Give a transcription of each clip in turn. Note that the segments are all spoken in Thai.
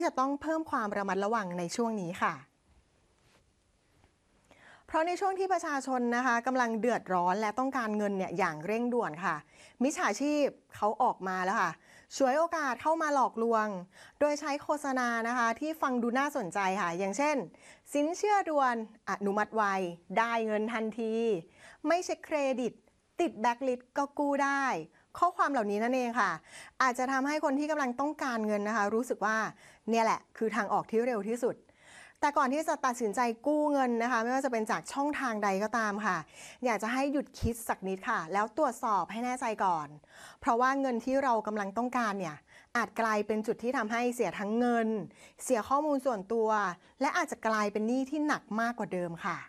จะต้องเพิ่มความระมัดระวังในช่วงนี้ค่ะเพราะในช่วงที่ประชาชนนะคะกำลังเดือดร้อนและต้องการเงินเนี่ยอย่างเร่งด่วนค่ะมิจฉาชีพเขาออกมาแล้วค่ะฉวยโอกาสเข้ามาหลอกลวงโดยใช้โฆษณานะคะที่ฟังดูน่าสนใจค่ะอย่างเช่นสินเชื่อด่วนอนุมัติไวได้เงินทันทีไม่เช็คเครดิตติดแบล็คลิสต์ก็กู้ได้ข้อความเหล่านี้นั่นเองค่ะอาจจะทำให้คนที่กำลังต้องการเงินนะคะรู้สึกว่าเนี่ยแหละคือทางออกที่เร็วที่สุดแต่ก่อนที่จะตัดสินใจกู้เงินนะคะไม่ว่าจะเป็นจากช่องทางใดก็ตามค่ะอยากจะให้หยุดคิดสักนิดค่ะแล้วตรวจสอบให้แน่ใจก่อนเพราะว่าเงินที่เรากำลังต้องการเนี่ยอาจกลายเป็นจุดที่ทำให้เสียทั้งเงินเสียข้อมูลส่วนตัวและอาจจะกลายเป็นหนี้ที่หนักมากกว่าเดิมค่ะ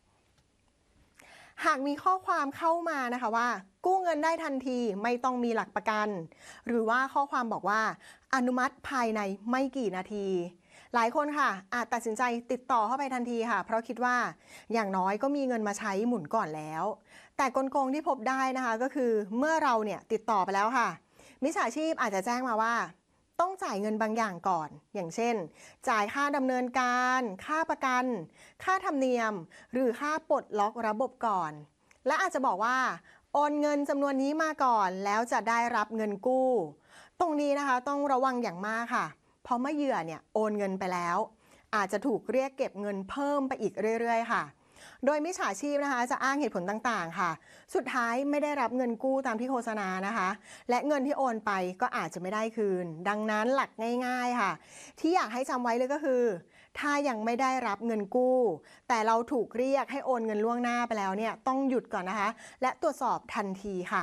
หากมีข้อความเข้ามานะคะว่ากู้เงินได้ทันทีไม่ต้องมีหลักประกันหรือว่าข้อความบอกว่าอนุมัติภายในไม่กี่นาทีหลายคนค่ะอาจตัดสินใจติดต่อเข้าไปทันทีค่ะเพราะคิดว่าอย่างน้อยก็มีเงินมาใช้หมุนก่อนแล้วแต่กลโกงที่พบได้นะคะก็คือเมื่อเราเนี่ยติดต่อไปแล้วค่ะมิจฉาชีพอาจจะแจ้งมาว่าต้องจ่ายเงินบางอย่างก่อนอย่างเช่นจ่ายค่าดำเนินการค่าประกันค่าธรรมเนียมหรือค่าปลดล็อกระบบก่อนและอาจจะบอกว่าโอนเงินจำนวนนี้มาก่อนแล้วจะได้รับเงินกู้ตรงนี้นะคะต้องระวังอย่างมากค่ะเพราะเมื่อเหยื่อเนี่ยโอนเงินไปแล้วอาจจะถูกเรียกเก็บเงินเพิ่มไปอีกเรื่อยๆค่ะโดยมิจฉาชีพนะคะจะอ้างเหตุผลต่างๆค่ะสุดท้ายไม่ได้รับเงินกู้ตามที่โฆษณานะคะและเงินที่โอนไปก็อาจจะไม่ได้คืนดังนั้นหลักง่ายๆค่ะที่อยากให้จำไว้เลยก็คือถ้ายังไม่ได้รับเงินกู้แต่เราถูกเรียกให้โอนเงินล่วงหน้าไปแล้วเนี่ยต้องหยุดก่อนนะคะและตรวจสอบทันทีค่ะ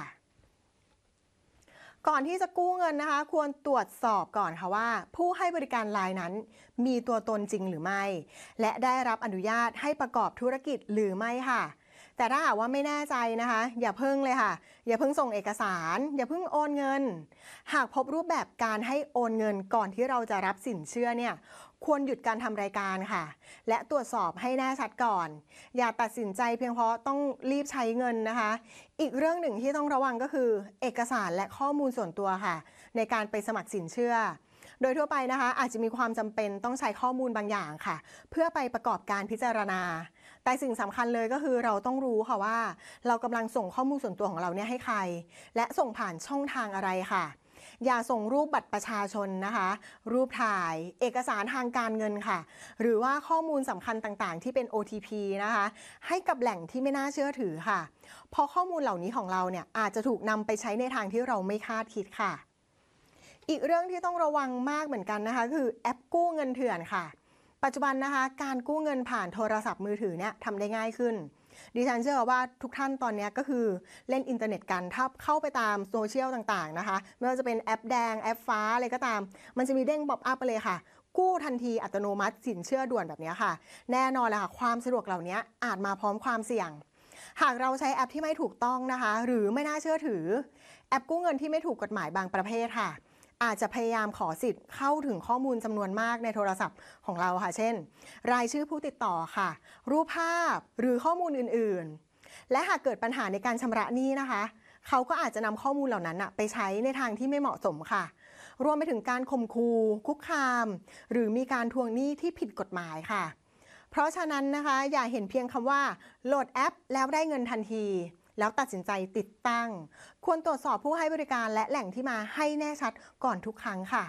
ก่อนที่จะกู้เงินนะคะควรตรวจสอบก่อนค่ะว่าผู้ให้บริการรายนั้นมีตัวตนจริงหรือไม่และได้รับอนุญาตให้ประกอบธุรกิจหรือไม่ค่ะแต่ถ้าหากว่าไม่แน่ใจนะคะอย่าเพิ่งเลยค่ะอย่าเพิ่งส่งเอกสารอย่าเพิ่งโอนเงินหากพบรูปแบบการให้โอนเงินก่อนที่เราจะรับสินเชื่อเนี่ยควรหยุดการทำรายการค่ะและตรวจสอบให้แน่ชัดก่อนอย่าตัดสินใจเพียงเพราะต้องรีบใช้เงินนะคะอีกเรื่องหนึ่งที่ต้องระวังก็คือเอกสารและข้อมูลส่วนตัวค่ะในการไปสมัครสินเชื่อโดยทั่วไปนะคะอาจจะมีความจำเป็นต้องใช้ข้อมูลบางอย่างค่ะเพื่อไปประกอบการพิจารณาแต่สิ่งสำคัญเลยก็คือเราต้องรู้ค่ะว่าเรากำลังส่งข้อมูลส่วนตัวของเราเนี่ยให้ใครและส่งผ่านช่องทางอะไรค่ะอย่าส่งรูปบัตรประชาชนนะคะรูปถ่ายเอกสารทางการเงินค่ะหรือว่าข้อมูลสำคัญต่างๆที่เป็น OTP นะคะให้กับแหล่งที่ไม่น่าเชื่อถือค่ะเพราะข้อมูลเหล่านี้ของเราเนี่ยอาจจะถูกนำไปใช้ในทางที่เราไม่คาดคิดค่ะอีกเรื่องที่ต้องระวังมากเหมือนกันนะคะคือแอปกู้เงินเถื่อนค่ะปัจจุบันนะคะการกู้เงินผ่านโทรศัพท์มือถือเนี่ยทำได้ง่ายขึ้นดิฉันเชื่อว่าทุกท่านตอนนี้ก็คือเล่นอินเทอร์เน็ตกันถ้าเข้าไปตามโซเชียลต่างๆนะคะไม่ว่าจะเป็นแอปแดงแอปฟ้าอะไรก็ตามมันจะมีเด้งป๊อปอัพไปเลยค่ะกู้ทันทีอัตโนมัติสินเชื่อด่วนแบบนี้ค่ะแน่นอนเลยค่ะความสะดวกเหล่านี้อาจมาพร้อมความเสี่ยงหากเราใช้แอปที่ไม่ถูกต้องนะคะหรือไม่น่าเชื่อถือแอปกู้เงินที่ไม่ถูกกฎหมายบางประเภทค่ะอาจจะพยายามขอสิทธิ์เข้าถึงข้อมูลจำนวนมากในโทรศัพท์ของเราค่ะเช่นรายชื่อผู้ติดต่อค่ะรูปภาพหรือข้อมูลอื่นๆและหากเกิดปัญหาในการชำระหนี้นะคะเขาก็อาจจะนำข้อมูลเหล่านั้นไปใช้ในทางที่ไม่เหมาะสมค่ะรวมไปถึงการข่มขู่คุกคามหรือมีการทวงหนี้ที่ผิดกฎหมายค่ะเพราะฉะนั้นนะคะอย่าเห็นเพียงคำว่าโหลดแอปแล้วได้เงินทันทีแล้วตัดสินใจติดตั้งควรตรวจสอบผู้ให้บริการและแหล่งที่มาให้แน่ชัดก่อนทุกครั้งค่ะ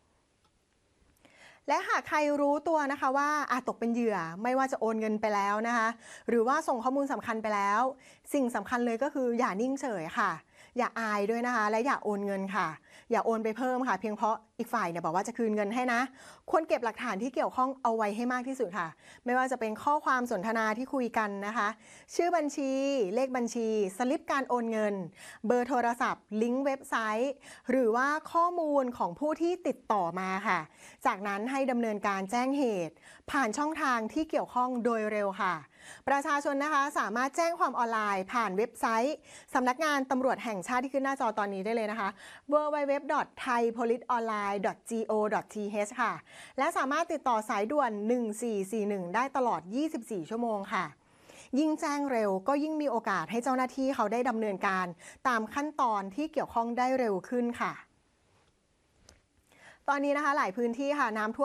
และหากใครรู้ตัวนะคะว่าอาจตกเป็นเหยื่อไม่ว่าจะโอนเงินไปแล้วนะคะหรือว่าส่งข้อมูลสำคัญไปแล้วสิ่งสำคัญเลยก็คืออย่านิ่งเฉยค่ะอย่าอายด้วยนะคะและอย่าโอนเงินค่ะอย่าโอนไปเพิ่มค่ะเพียงเพราะอีกฝ่ายเนี่ยบอกว่าจะคืนเงินให้นะควรเก็บหลักฐานที่เกี่ยวข้องเอาไว้ให้มากที่สุดค่ะไม่ว่าจะเป็นข้อความสนทนาที่คุยกันนะคะชื่อบัญชีเลขบัญชีสลิปการโอนเงินเบอร์โทรศัพท์ลิงก์เว็บไซต์หรือว่าข้อมูลของผู้ที่ติดต่อมาค่ะจากนั้นให้ดำเนินการแจ้งเหตุผ่านช่องทางที่เกี่ยวข้องโดยเร็วค่ะประชาชนนะคะสามารถแจ้งความออนไลน์ผ่านเว็บไซต์สำนักงานตำรวจแห่งชาติที่ขึ้นหน้าจอตอนนี้ได้เลยนะคะ www.thaipoliceonline.go.th ค่ะและสามารถติดต่อสายด่วน1441ได้ตลอด24ชั่วโมงค่ะยิ่งแจ้งเร็วก็ยิ่งมีโอกาสให้เจ้าหน้าที่เขาได้ดำเนินการตามขั้นตอนที่เกี่ยวข้องได้เร็วขึ้นค่ะตอนนี้นะคะหลายพื้นที่ค่ะน้ำท่วม